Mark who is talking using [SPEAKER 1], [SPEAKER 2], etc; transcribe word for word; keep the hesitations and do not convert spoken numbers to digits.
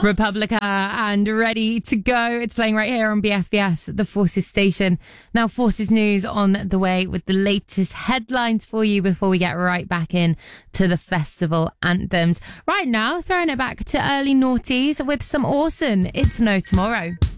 [SPEAKER 1] Republica and Ready to Go. It's playing right here on B F B S, the Forces station. Now, Forces News on the way with the latest headlines for you before we get right back in to the festival anthems. Right now, throwing it back to early noughties with some Orson. It's No Tomorrow.